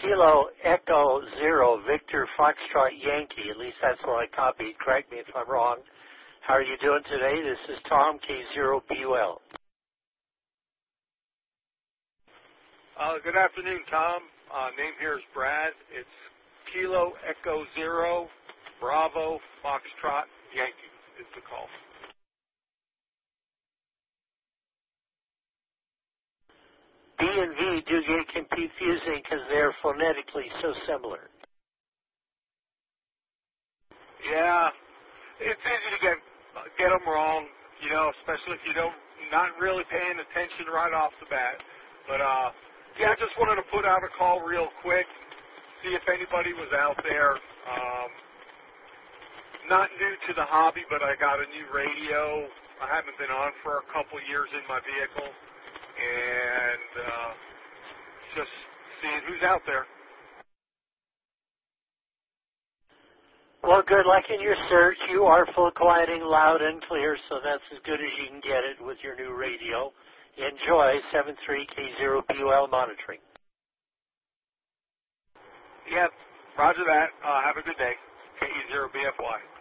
Kilo Echo Zero Victor Foxtrot Yankee. At least that's what I copied. Correct me if I'm wrong. How are you doing today? This is Tom, K0BUL. Good afternoon, Tom. Name here is Brad. It's Kilo Echo Zero Bravo Foxtrot Yankee is the call. B and V do get confusing because they're phonetically so similar. Yeah, it's easy to get them wrong, you know, especially if you don't not really paying attention right off the bat. But yeah, I just wanted to put out a call real quick, see if anybody was out there. Not new to the hobby, but I got a new radio. I haven't been on for a couple years in my vehicle, and just seeing who's out there. Well, good luck in your search. You are full quieting, loud and clear, so that's as good as you can get it with your new radio. Enjoy 73K0BUL monitoring. Yep, roger that. Have a good day. KE0BFY.